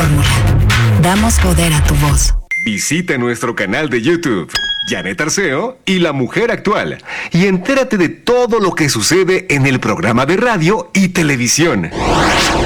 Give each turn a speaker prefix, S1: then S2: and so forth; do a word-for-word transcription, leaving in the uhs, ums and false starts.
S1: fórmula. Damos poder a tu voz.
S2: Visita nuestro canal de YouTube, Janet Arceo y La Mujer Actual, y entérate de todo lo que sucede en el programa de radio y televisión.